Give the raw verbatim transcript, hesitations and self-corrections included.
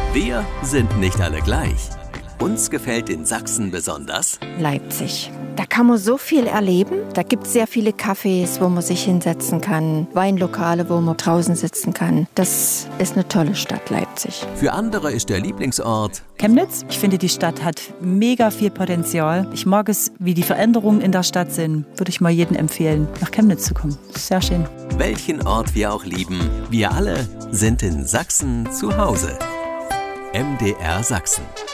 Wir sind nicht alle gleich. Uns gefällt in Sachsen besonders Leipzig. Da kann man so viel erleben. Da gibt es sehr viele Cafés, wo man sich hinsetzen kann, Weinlokale, wo man draußen sitzen kann. Das ist eine tolle Stadt, Leipzig. Für andere ist der Lieblingsort Chemnitz. Ich finde, die Stadt hat mega viel Potenzial. Ich mag es, wie die Veränderungen in der Stadt sind. Würde ich mal jedem empfehlen, nach Chemnitz zu kommen. Sehr schön. Welchen Ort wir auch lieben, wir alle sind in Sachsen zu Hause. M D R Sachsen.